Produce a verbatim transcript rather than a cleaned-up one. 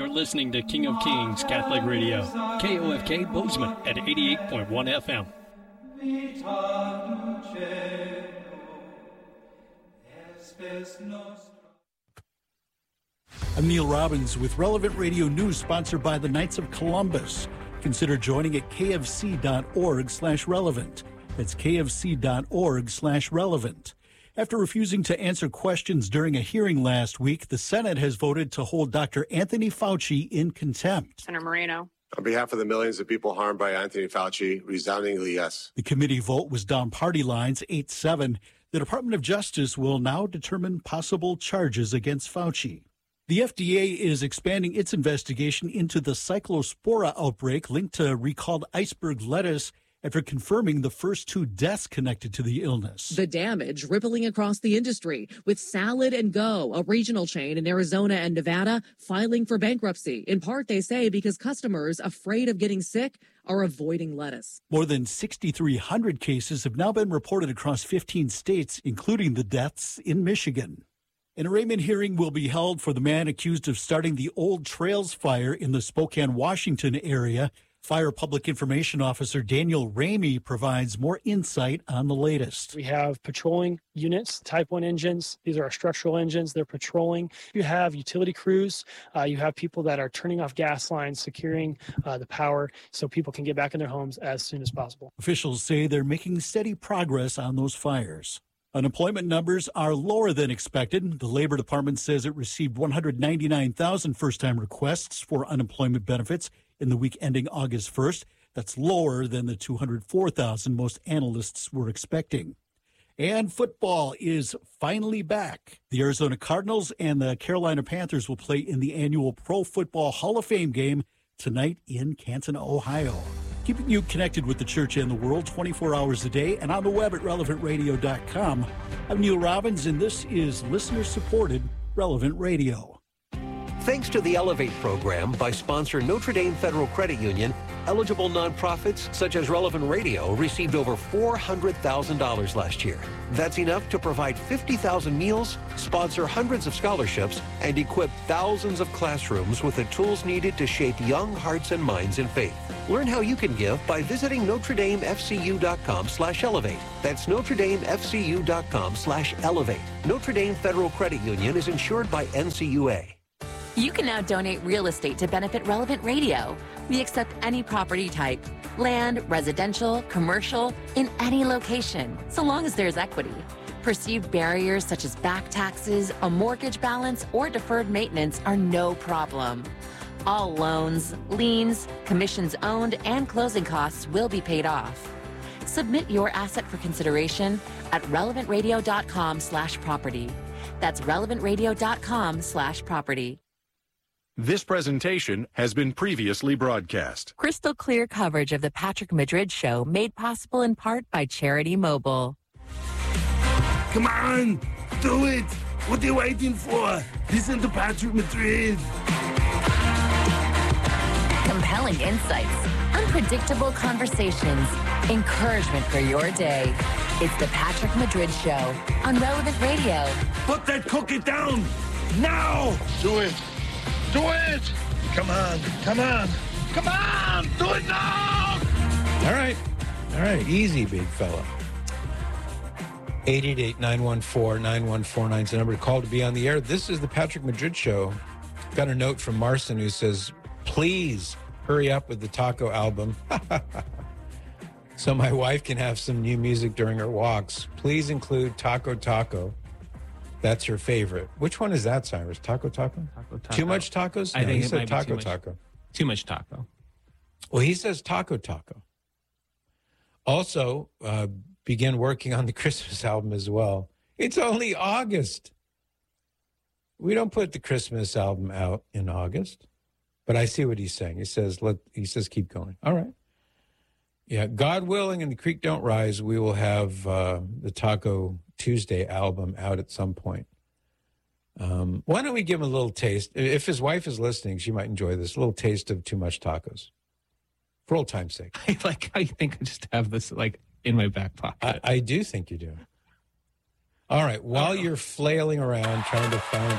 listening to King of Kings Catholic Radio, K O F K Bozeman at eighty-eight point one F M. I'm Neil Robbins with Relevant Radio News, sponsored by the Knights of Columbus. Consider joining at kfc.org slash relevant. That's kfc.org slash relevant. After refusing to answer questions during a hearing last week, the Senate has voted to hold Doctor Anthony Fauci in contempt. Senator Moreno. On behalf of the millions of people harmed by Anthony Fauci, resoundingly yes. The committee vote was down party lines eight seven. The Department of Justice will now determine possible charges against Fauci. The F D A is expanding its investigation into the cyclospora outbreak linked to recalled iceberg lettuce after confirming the first two deaths connected to the illness. The damage rippling across the industry, with Salad and Go, a regional chain in Arizona and Nevada, filing for bankruptcy. In part, they say, because customers afraid of getting sick are avoiding lettuce. More than six thousand three hundred cases have now been reported across fifteen states, including the deaths in Michigan. An arraignment hearing will be held for the man accused of starting the Old Trails fire in the Spokane, Washington area. Fire Public Information Officer Daniel Ramey provides more insight on the latest. We have patrolling units, Type one engines. These are our structural engines. They're patrolling. You have utility crews. Uh, you have people that are turning off gas lines, securing uh, the power so people can get back in their homes as soon as possible. Officials say they're making steady progress on those fires. Unemployment numbers are lower than expected. The Labor Department says it received one hundred ninety-nine thousand first-time requests for unemployment benefits in the week ending August first. That's lower than the two hundred four thousand most analysts were expecting. And football is finally back. The Arizona Cardinals and the Carolina Panthers will play in the annual Pro Football Hall of Fame game tonight in Canton, Ohio. Keeping you connected with the church and the world twenty-four hours a day and on the web at relevant radio dot com. I'm Neil Robbins, and this is listener-supported Relevant Radio. Thanks to the Elevate program by sponsor Notre Dame Federal Credit Union, eligible nonprofits such as Relevant Radio received over four hundred thousand dollars last year. That's enough to provide fifty thousand meals, sponsor hundreds of scholarships, and equip thousands of classrooms with the tools needed to shape young hearts and minds in faith. Learn how you can give by visiting Notre Dame F C U dot com slash elevate. That's Notre Dame F C U dot com slash elevate. Notre Dame Federal Credit Union is insured by N C U A. You can now donate real estate to benefit Relevant Radio. We accept any property type, land, residential, commercial, in any location, so long as there's equity. Perceived barriers such as back taxes, a mortgage balance, or deferred maintenance are no problem. All loans, liens, commissions owned, and closing costs will be paid off. Submit your asset for consideration at relevant radio dot com slash property. That's relevant radio dot com slash property. This presentation has been previously broadcast. Crystal clear coverage of the Patrick Madrid Show made possible in part by Charity Mobile. Come on, do it. What are you waiting for? Listen to Patrick Madrid. Compelling insights, unpredictable conversations, encouragement for your day. It's the Patrick Madrid Show on Relevant Radio. Put that cookie down now. Do it. Do it! Come on, come on, come on! Do it now! All right, all right, easy, big fella. eight eight eight, nine one four, nine one four nine is the number to call to be on the air. This is the Patrick Madrid Show. Got a note from Marson who says, please hurry up with the Taco album so my wife can have some new music during her walks. Please include Taco Taco. That's her favorite. Which one is that, Cyrus? Taco Taco? Taco Taco. Too much tacos? I No, think he it said might be Taco too much, Taco. Too much taco. Well, he says Taco Taco. Also, uh, begin working on the Christmas album as well. It's only August. We don't put the Christmas album out in August. But I see what he's saying. He says, let, he says, keep going. All right. Yeah, God willing and the creek don't rise, we will have uh, the Taco Tuesday album out at some point. Um, why don't we give him a little taste? If his wife is listening, she might enjoy this. A little taste of Too Much Tacos. For old time's sake. I like. I think I just have this like in my back pocket. I, I do think you do. All right. While you're flailing around trying to find